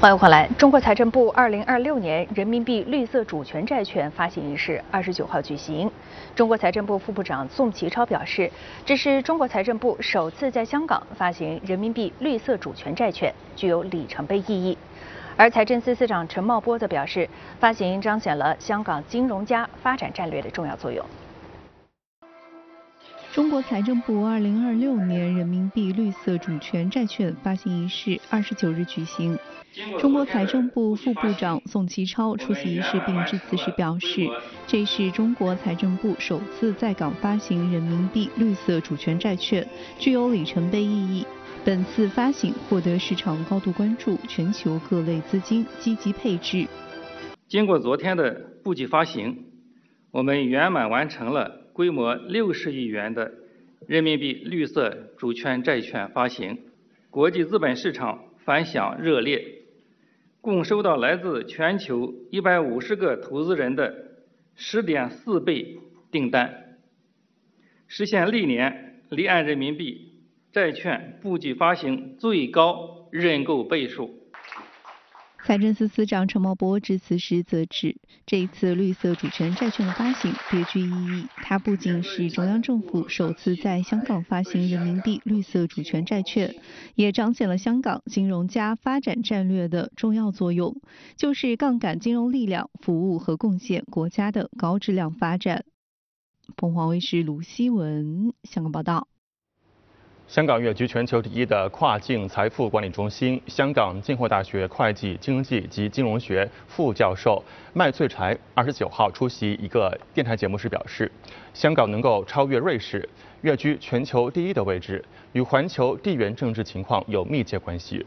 欢迎回来。中国财政部2026年人民币绿色主权债券发行仪式29号举行。中国财政部副部长宋其超表示，这是中国财政部首次在香港发行人民币绿色主权债券，具有里程碑意义。而财政司司长陈茂波则表示，发行彰显了香港金融加发展战略的重要作用。 中国财政部2026年人民币绿色主权债券发行仪式29日举行。中国财政部副部长宋其超出席仪式并致辞时表示，这是中国财政部首次在港发行人民币绿色主权债券，具有里程碑意义。本次发行获得市场高度关注，全球各类资金积极配置。 经过昨天的布局发行，我们圆满完成了规模60亿元的人民币绿色主权债券发行，国际资本市场反响热烈，共收到来自全球150个投资人的10.4倍订单，实现历年离岸人民币债券布局发行最高认购倍数。 财政司司长陈茂波致辞时则指，这一次绿色主权债券的发行别具意义，它不仅是中央政府首次在香港发行人民币绿色主权债券，也彰显了香港金融加发展战略的重要作用，就是杠杆金融力量服务和贡献国家的高质量发展。凤凰卫视卢希文香港报道。 香港跃居全球第一的跨境财富管理中心，香港浸会大学会计、经济及金融学副教授麦翠才29号出席一个电台节目时表示，香港能够超越瑞士，跃居全球第一的位置，与环球地缘政治情况有密切关系。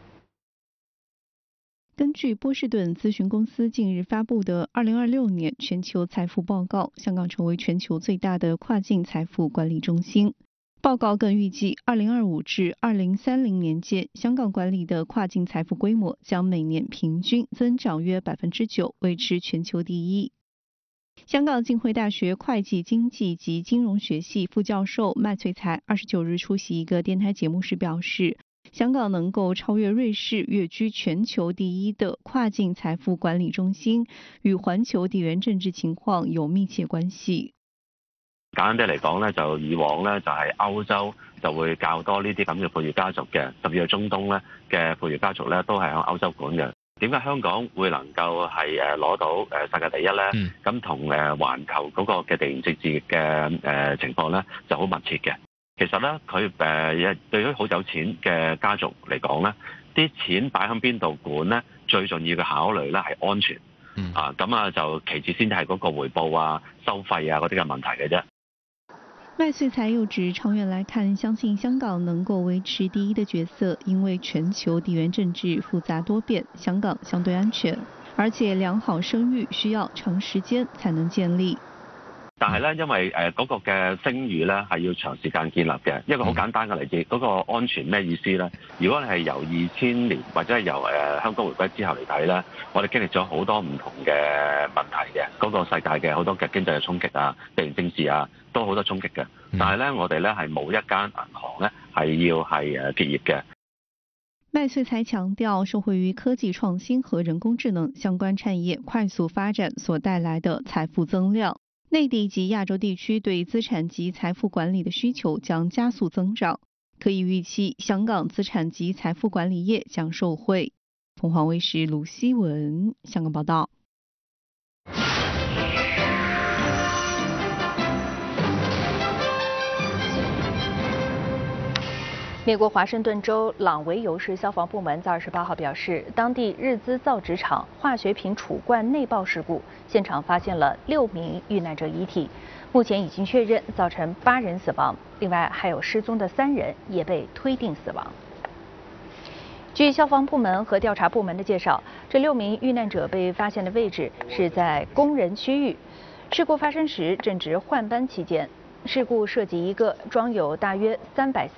根据波士顿咨询公司近日发布的2026年全球财富报告，香港成为全球最大的跨境财富管理中心。报告更预计，2025至2030年间，香港管理的跨境财富规模将每年平均增长约9%，维持全球第一。香港浸会大学会计、经济及金融学系副教授麦翠才29日出席一个电台节目时表示，香港能够超越瑞士，跃居全球第一的跨境财富管理中心，與環球地緣政治情況有密切關係。 簡單啲嚟講咧，就以往咧就係歐洲就會較多呢啲咁嘅富裕家族嘅，特別係中東咧嘅富裕家族咧都係喺歐洲管嘅。點解香港會能夠係攞到世界第一咧？咁同環球嗰個嘅地緣政治嘅情況咧就好密切嘅。其實咧佢對於好有錢嘅家族嚟講咧，啲錢擺喺邊度管咧，最重要嘅考慮咧係安全。咁就其次先係嗰個回報啊、收費啊嗰啲嘅問題嘅啫。 麦穗才又指，长远来看，相信香港能够维持第一的角色，因为全球地缘政治复杂多变，香港相对安全，而且良好声誉需要长时间才能建立。 但係咧，因為嗰個嘅聲譽咧係要長時間建立嘅。一個好簡單嘅例子，嗰個安全咩意思咧？如果你係由2000年或者係由香港回歸之後嚟睇咧，我哋經歷咗好多唔同嘅問題嘅，嗰個世界嘅好多嘅經濟嘅衝擊啊、地緣政治啊，都好多衝擊嘅。但係咧，我哋咧係冇一間銀行咧係要係結業嘅。 麦穗才强调，受惠于科技创新和人工智能相关产业快速发展所带来的财富增量。内地及亚洲地区对资产及财富管理的需求将加速增长，可以预期香港资产及财富管理业将受惠。凤凰卫视卢希文香港报道。 美国华盛顿州朗维尤市消防部门在28号表示，当地日资造纸厂化学品储罐内爆事故，现场发现了6名遇难者遗体，目前已经确认造成8人死亡，另外还有失踪的3人也被推定死亡。据消防部门和调查部门的介绍，这6名遇难者被发现的位置是在工人区域，事故发生时正值换班期间。事故涉及一个装有大约300